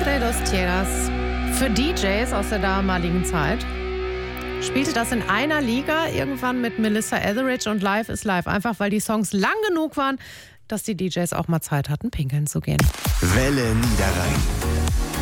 Entre dos Tierras. Für DJs aus der damaligen Zeit spielte das in einer Liga irgendwann mit Melissa Etheridge und Live is Live. Einfach weil die Songs lang genug waren, dass die DJs auch mal Zeit hatten, pinkeln zu gehen. Welle Niederrhein.